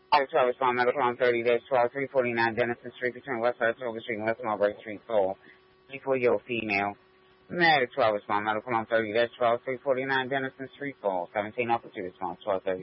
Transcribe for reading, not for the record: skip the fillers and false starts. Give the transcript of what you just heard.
12 respond medical on 30-12, 349 Denison Street between West Saratoga Street and West Mulberry Street, Seoul. 34-year-old female. Medic 12 respond medical on 30-12, 349 Denison Street, Seoul. 17 officer response 1230.